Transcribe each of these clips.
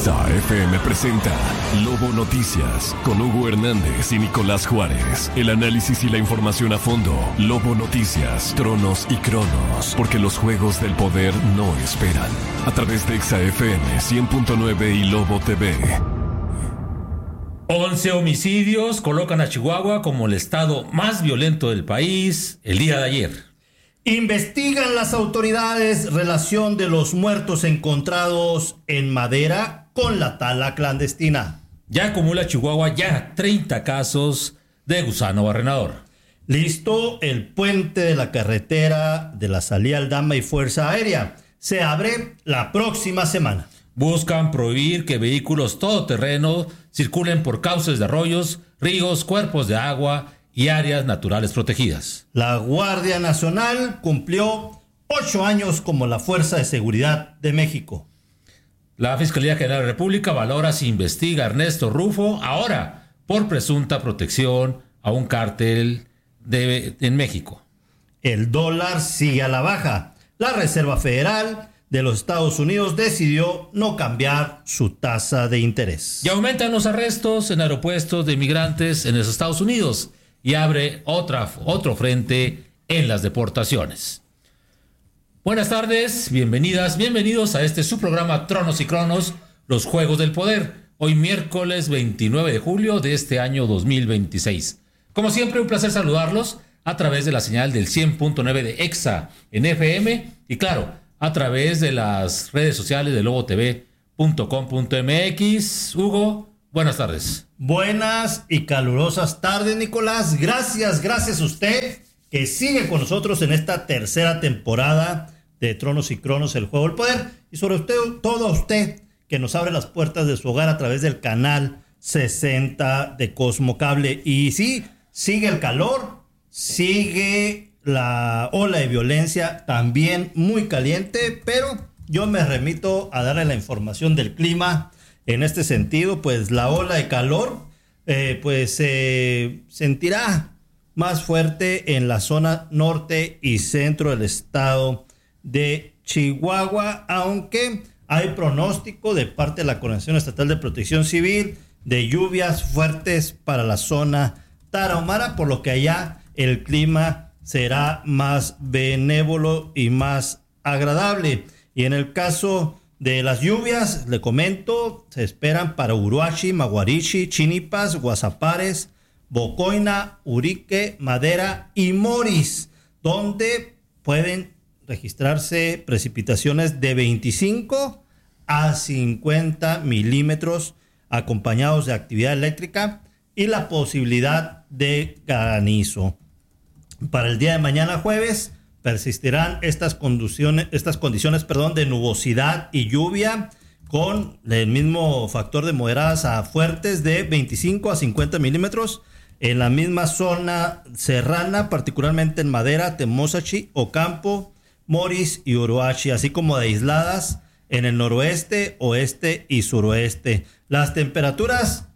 Exa FM presenta Lobo Noticias con Hugo Hernández y Nicolás Juárez. El análisis y la información a fondo. Lobo Noticias, Tronos y Cronos, porque los juegos del poder no esperan. A través de Exa FM 100.9 y Lobo TV. 11 homicidios colocan a Chihuahua como el estado más violento del país el día de ayer. Investigan las autoridades relación de los muertos encontrados en Madera con la tala clandestina. Ya acumula Chihuahua 30 casos de gusano barrenador. Listo el puente de la carretera de la salida Aldama y Fuerza Aérea. Se abre la próxima semana. Buscan prohibir que vehículos todoterreno circulen por cauces de arroyos, ríos, cuerpos de agua y áreas naturales protegidas. La Guardia Nacional cumplió 8 años como la Fuerza de Seguridad de México. La Fiscalía General de la República valora si investiga a Ernesto Rufo ahora por presunta protección a un cártel en México. El dólar sigue a la baja. La Reserva Federal de los Estados Unidos decidió no cambiar su tasa de interés. Y aumentan los arrestos en aeropuertos de migrantes en los Estados Unidos. Y abre otro frente en las deportaciones. Buenas tardes, bienvenidos a este su programa Tronos y Cronos, los Juegos del Poder. Hoy miércoles 29 de julio de este año 2026. Como siempre, un placer saludarlos a través de la señal del 100.9 de Exa en FM y claro, a través de las redes sociales de lobotv.com.mx. Hugo, buenas tardes. Buenas y calurosas tardes, Nicolás. Gracias a usted que sigue con nosotros en esta tercera temporada de Tronos y Cronos, el Juego del Poder. Y sobre todo a usted que nos abre las puertas de su hogar a través del canal 60 de Cosmo Cable. Y sí, sigue el calor, sigue la ola de violencia también muy caliente, pero yo me remito a darle la información del clima. En este sentido, pues la ola de calor se sentirá más fuerte en la zona norte y centro del estado de Chihuahua, aunque hay pronóstico de parte de la Coordinación Estatal de Protección Civil de lluvias fuertes para la zona tarahumara, por lo que allá el clima será más benévolo y más agradable. Y en el caso de las lluvias, le comento, se esperan para Uruachi, Maguarichi, Chinipas, Guasapares, Bocoina, Urique, Madera y Moris, donde pueden registrarse precipitaciones de 25 a 50 milímetros acompañados de actividad eléctrica y la posibilidad de granizo. Para el día de mañana jueves persistirán estas condiciones de nubosidad y lluvia con el mismo factor de moderadas a fuertes de 25 a 50 milímetros en la misma zona serrana, particularmente en Madera, Temozachi, Ocampo, Moris y Uruachi, así como de aisladas en el noroeste, oeste y suroeste. Las temperaturas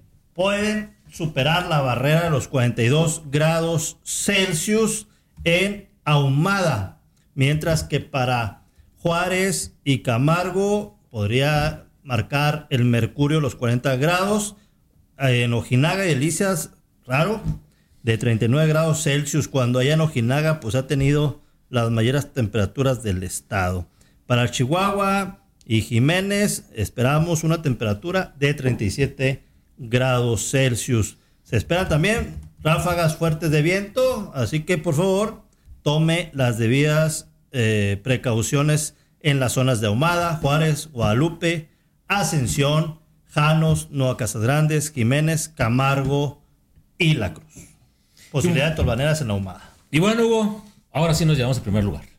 pueden superar la barrera de los 42 grados Celsius en Ahumada, mientras que para Juárez y Camargo podría marcar el mercurio los 40 grados, en Ojinaga y Delicias, raro, de 39 grados Celsius, cuando allá en Ojinaga pues ha tenido las mayores temperaturas del estado. Para Chihuahua y Jiménez esperamos una temperatura de 37 grados Celsius. Se esperan también ráfagas fuertes de viento, así que por favor tome las debidas precauciones en las zonas de Ahumada, Juárez, Guadalupe, Ascensión, Janos, Nueva Casas Grandes, Jiménez, Camargo y La Cruz. Posibilidad de tolvaneras en Ahumada. Y bueno, Hugo, ahora sí nos llevamos al primer lugar.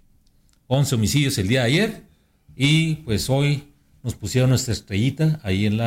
11 homicidios el día de ayer y pues hoy nos pusieron nuestra estrellita ahí en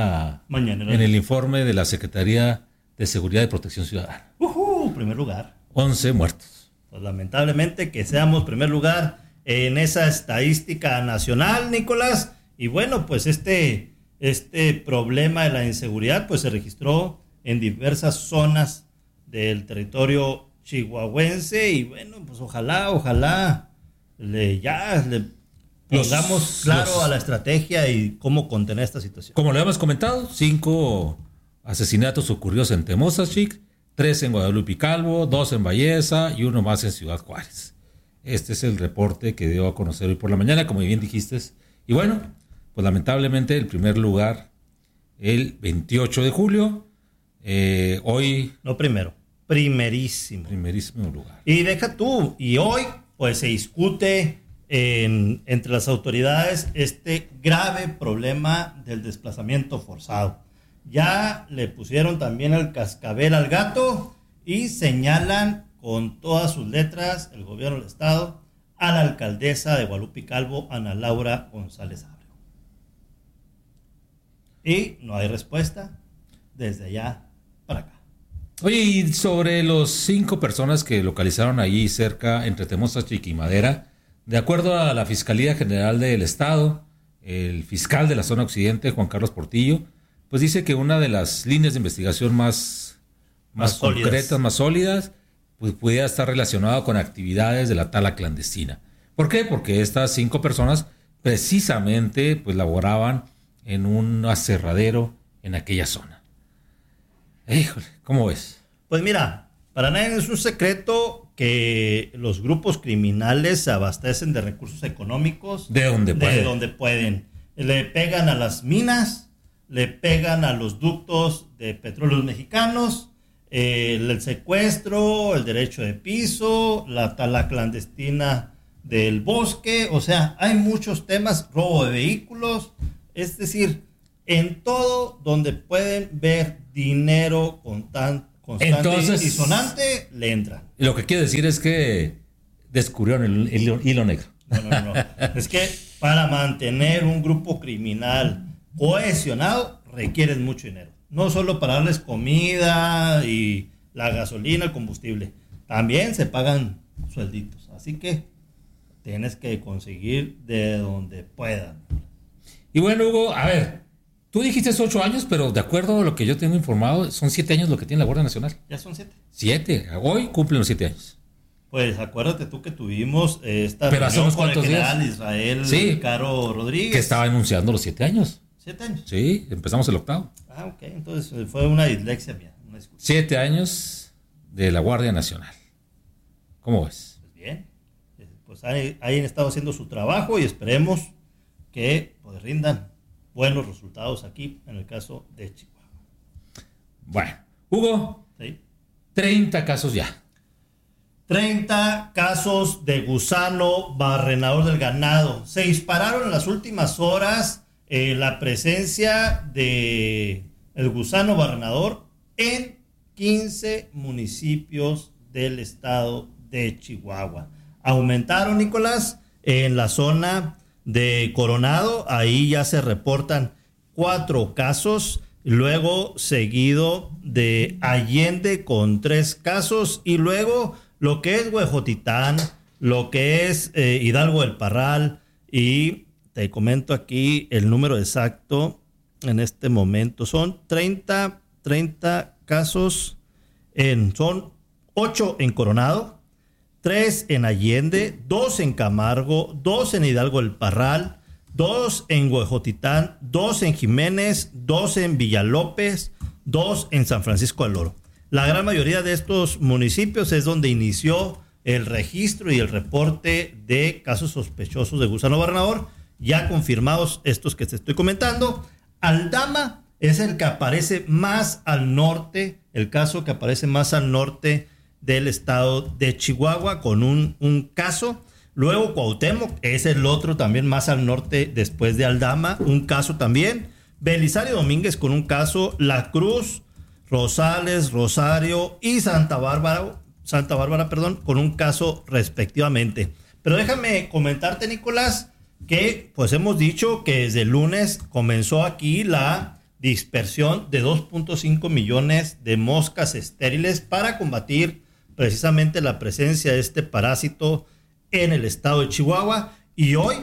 el informe de la Secretaría de Seguridad y Protección Ciudadana. Primer lugar. 11 muertos. Pues lamentablemente que seamos primer lugar en esa estadística nacional, Nicolás. Y bueno, pues este problema de la inseguridad pues se registró en diversas zonas del territorio chihuahuense y bueno, pues ojalá le pongamos claro a la estrategia y cómo contener esta situación. Como lo hemos comentado, 5 asesinatos ocurridos en Temozachic, 3 en Guadalupe y Calvo, 2 en Valleza y 1 más en Ciudad Juárez. Este es el reporte que dio a conocer hoy por la mañana, como bien dijiste. Y bueno, pues lamentablemente el primer lugar, el 28 de julio, hoy... No primero, primerísimo. Primerísimo lugar. Y deja tú, y hoy pues se discute entre las autoridades este grave problema del desplazamiento forzado. Ya le pusieron también el cascabel al gato y señalan con todas sus letras el gobierno del estado a la alcaldesa de Guadalupe y Calvo, Ana Laura González Abreu. Y no hay respuesta desde allá para acá. Oye, y sobre los 5 personas que localizaron allí cerca entre Temozachic y Madera, de acuerdo a la Fiscalía General del Estado, el fiscal de la zona occidente, Juan Carlos Portillo, pues dice que una de las líneas de investigación más concretas, más sólidas, pues pudiera estar relacionada con actividades de la tala clandestina. ¿Por qué? Porque estas 5 personas precisamente pues laboraban en un aserradero en aquella zona. Híjole, ¿cómo ves? Pues mira, para nadie es un secreto que los grupos criminales se abastecen de recursos económicos de donde pueden. Le pegan a las minas, le pegan a los ductos de petróleos mexicanos, el secuestro, el derecho de piso, la tala clandestina del bosque. O sea, hay muchos temas, robo de vehículos, es decir, en todo donde pueden ver dinero constante y sonante, le entran. Lo que quiero decir es que descubrieron el hilo negro. No. Es que para mantener un grupo criminal cohesionado requieren mucho dinero. No solo para darles comida y la gasolina, el combustible. También se pagan suelditos. Así que tienes que conseguir de donde puedan. Y bueno, Hugo, a ver, tú dijiste 8 años, pero de acuerdo a lo que yo tengo informado, son 7 años lo que tiene la Guardia Nacional. Ya son 7. 7, hoy cumplen los 7 años. Pues acuérdate tú que tuvimos esta pero reunión con el general días. Israel Caro Rodríguez. Que estaba anunciando los 7 años. 7 años. Sí, empezamos el 8º. Ah, ok, entonces fue una dislexia mía. 7 años de la Guardia Nacional. ¿Cómo ves? Pues bien, pues ahí han estado haciendo su trabajo y esperemos que pues rindan buenos resultados aquí en el caso de Chihuahua. Bueno, Hugo, ¿sí? 30 casos ya. 30 casos de gusano barrenador del ganado. Se dispararon en las últimas horas la presencia de el gusano barrenador en 15 municipios del estado de Chihuahua. Aumentaron, Nicolás, en la zona de Coronado, ahí ya se reportan 4 casos, luego seguido de Allende con 3 casos, y luego lo que es Huejotitán, lo que es Hidalgo del Parral, y te comento aquí el número exacto en este momento, son 30 casos, son 8 en Coronado, 3 en Allende, 2 en Camargo, 2 en Hidalgo del Parral, 2 en Huejotitán, 2 en Jiménez, 2 en Villalópez, 2 en San Francisco del Oro. La gran mayoría de estos municipios es donde inició el registro y el reporte de casos sospechosos de gusano barrenador, ya confirmados estos que te estoy comentando. Aldama es el que aparece más al norte, el caso que aparece más al norte del estado de Chihuahua con un caso. Luego Cuauhtémoc es el otro también más al norte después de Aldama, un caso también. Belisario Domínguez con un caso. La Cruz, Rosales, Rosario y Santa Bárbara, con un caso respectivamente. Pero déjame comentarte, Nicolás, que pues hemos dicho que desde el lunes comenzó aquí la dispersión de 2.5 millones de moscas estériles para combatir precisamente la presencia de este parásito en el estado de Chihuahua. Y hoy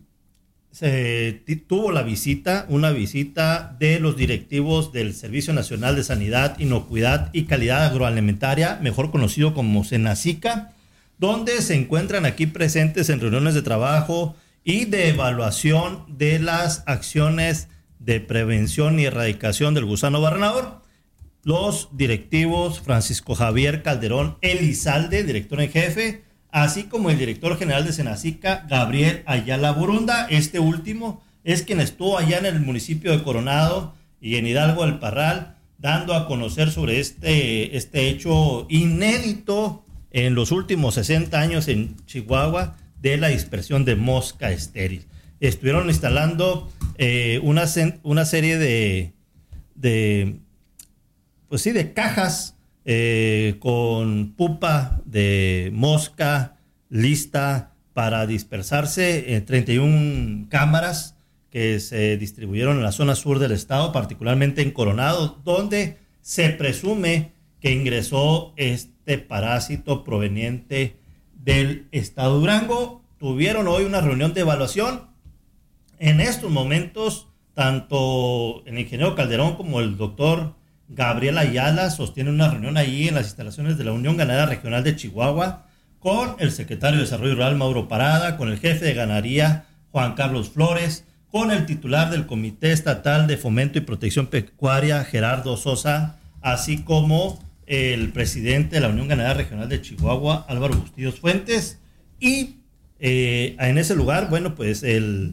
se tuvo una visita de los directivos del Servicio Nacional de Sanidad, Inocuidad y Calidad Agroalimentaria, mejor conocido como SENACICA, donde se encuentran aquí presentes en reuniones de trabajo y de evaluación de las acciones de prevención y erradicación del gusano barrenador. Los directivos Francisco Javier Calderón Elizalde, director en jefe, así como el director general de Senacica, Gabriel Ayala Burunda. Este último es quien estuvo allá en el municipio de Coronado y en Hidalgo del Parral, dando a conocer sobre este hecho inédito en los últimos 60 años en Chihuahua de la dispersión de mosca estéril. Estuvieron instalando una serie de cajas con pupa de mosca lista para dispersarse, 31 cámaras que se distribuyeron en la zona sur del estado, particularmente en Coronado, donde se presume que ingresó este parásito proveniente del estado de Durango. Tuvieron hoy una reunión de evaluación. En estos momentos, tanto el ingeniero Calderón como el doctor Gabriel Ayala sostienen una reunión ahí en las instalaciones de la Unión Ganadera Regional de Chihuahua con el secretario de Desarrollo Rural, Mauro Parada, con el jefe de ganadería, Juan Carlos Flores, con el titular del Comité Estatal de Fomento y Protección Pecuaria, Gerardo Sosa, así como el presidente de la Unión Ganadera Regional de Chihuahua, Álvaro Bustillos Fuentes. Y en ese lugar, bueno, pues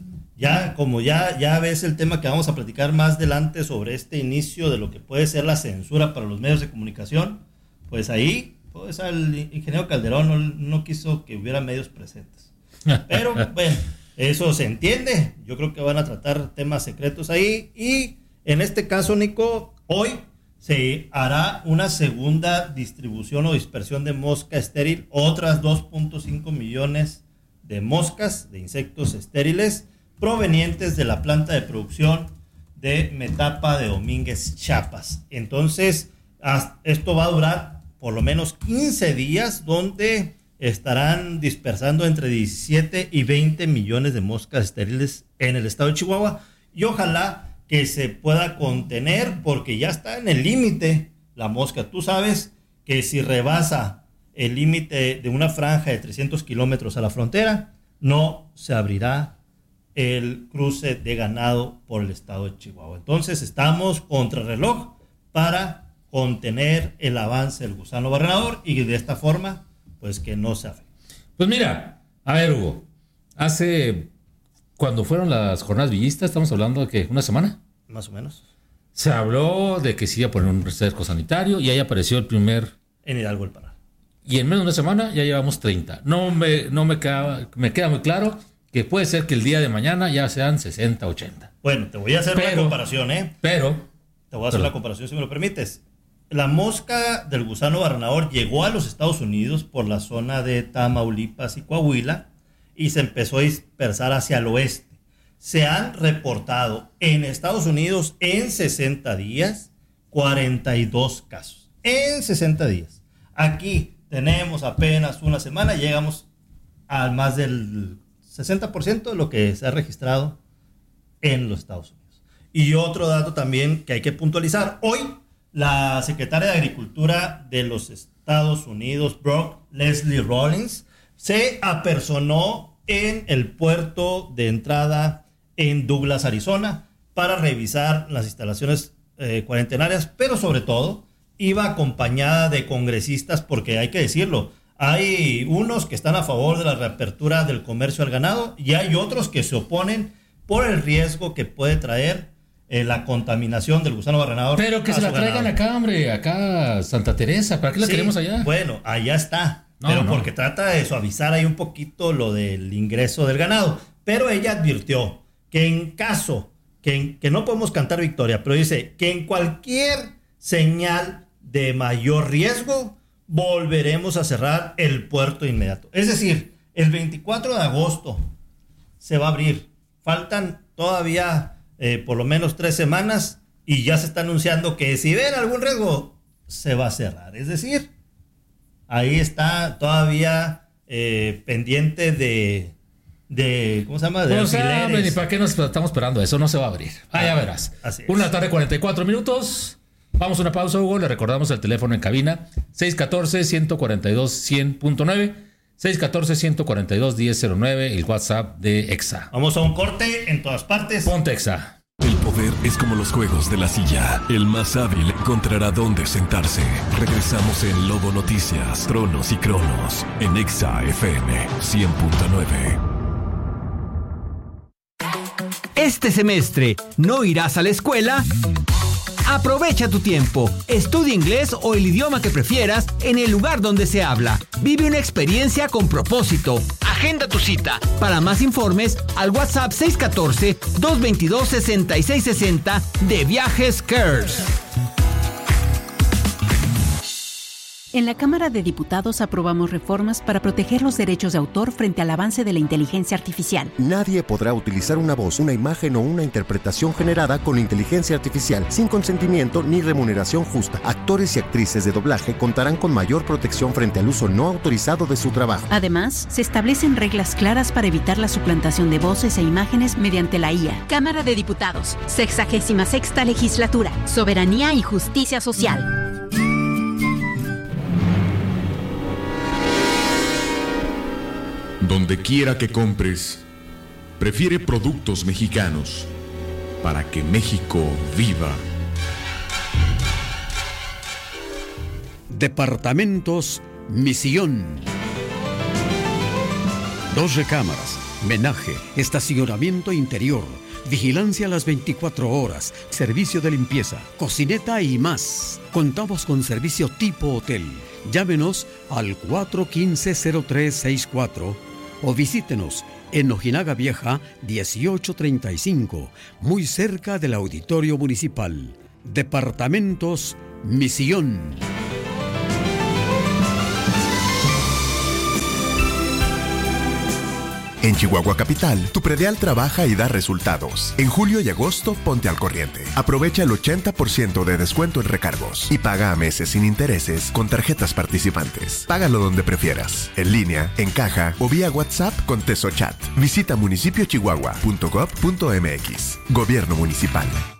ya ves el tema que vamos a platicar más adelante sobre este inicio de lo que puede ser la censura para los medios de comunicación, pues ahí pues el ingeniero Calderón no quiso que hubiera medios presentes. Pero bueno, eso se entiende. Yo creo que van a tratar temas secretos ahí. Y en este caso, Nico, hoy se hará una segunda distribución o dispersión de mosca estéril, otras 2.5 millones de moscas, de insectos estériles, provenientes de la planta de producción de Metapa de Domínguez, Chiapas. Entonces, esto va a durar por lo menos 15 días, donde estarán dispersando entre 17 y 20 millones de moscas estériles en el estado de Chihuahua, y ojalá que se pueda contener, porque ya está en el límite la mosca. Tú sabes que si rebasa el límite de una franja de 300 kilómetros a la frontera, no se abrirá el cruce de ganado por el estado de Chihuahua. Entonces estamos contra reloj para contener el avance del gusano barrenador y de esta forma pues que no se afecte. Pues mira, a ver, Hugo, cuando fueron las jornadas villistas, estamos hablando de que una semana. Más o menos. Se habló de que se iba a poner un cerco sanitario y ahí apareció el primer. En Hidalgo del Parral. Y en menos de una semana ya llevamos 30. Me queda muy claro que puede ser que el día de mañana ya sean 60, 80. Bueno, te voy a hacer una comparación, Te voy a hacer la comparación si me lo permites. La mosca del gusano barrenador llegó a los Estados Unidos por la zona de Tamaulipas y Coahuila y se empezó a dispersar hacia el oeste. Se han reportado en Estados Unidos en 60 días 42 casos. En 60 días. Aquí tenemos apenas una semana, llegamos al más del 60% de lo que se ha registrado en los Estados Unidos. Y otro dato también que hay que puntualizar. Hoy, la secretaria de Agricultura de los Estados Unidos, Brooke Leslie Rawlings, se apersonó en el puerto de entrada en Douglas, Arizona, para revisar las instalaciones cuarentenarias, pero sobre todo iba acompañada de congresistas, porque hay que decirlo, hay unos que están a favor de la reapertura del comercio al ganado y hay otros que se oponen por el riesgo que puede traer la contaminación del gusano barrenador. Pero que se la traigan ganado. Acá, hombre, acá Santa Teresa, ¿para qué la queremos allá? Bueno, allá está, porque trata de suavizar ahí un poquito lo del ingreso del ganado. Pero ella advirtió que en caso, que no podemos cantar victoria, pero dice que en cualquier señal de mayor riesgo, volveremos a cerrar el puerto inmediato. Es decir, el 24 de agosto se va a abrir. Faltan todavía por lo menos 3 semanas y ya se está anunciando que si ven algún riesgo, se va a cerrar. Es decir, ahí está todavía pendiente de ¿cómo se llama? De alfileres. ¿Y para qué nos estamos esperando? Eso no se va a abrir. Ya verás. Así es. 1:44 PM. Vamos a una pausa, Hugo. Le recordamos el teléfono en cabina: 614-142-100.9. 614-142-1009, el WhatsApp de EXA. Vamos a un corte en todas partes. Ponte EXA. El poder es como los juegos de la silla. El más hábil encontrará dónde sentarse. Regresamos en Lobo Noticias, Tronos y Cronos, en EXA FM 100.9. Este semestre, ¿no irás a la escuela? Aprovecha tu tiempo. Estudia inglés o el idioma que prefieras en el lugar donde se habla. Vive una experiencia con propósito. Agenda tu cita. Para más informes, al WhatsApp 614-222-6660 de Viajes Kers. En la Cámara de Diputados aprobamos reformas para proteger los derechos de autor frente al avance de la inteligencia artificial. Nadie podrá utilizar una voz, una imagen o una interpretación generada con inteligencia artificial sin consentimiento ni remuneración justa. Actores y actrices de doblaje contarán con mayor protección frente al uso no autorizado de su trabajo. Además, se establecen reglas claras para evitar la suplantación de voces e imágenes mediante la IA. Cámara de Diputados, 66ª Legislatura, Soberanía y Justicia Social. Donde quiera que compres, prefiere productos mexicanos para que México viva. Departamentos Misión. 2 recámaras, menaje, estacionamiento interior, vigilancia a las 24 horas, servicio de limpieza, cocineta y más. Contamos con servicio tipo hotel. Llámenos al 415-0364 o visítenos en Ojinaga Vieja 1835, muy cerca del Auditorio Municipal. Departamentos Misión. En Chihuahua Capital, tu predial trabaja y da resultados. En julio y agosto, ponte al corriente. Aprovecha el 80% de descuento en recargos y paga a meses sin intereses con tarjetas participantes. Págalo donde prefieras, en línea, en caja o vía WhatsApp con TesoChat. Visita municipiochihuahua.gov.mx. Gobierno Municipal.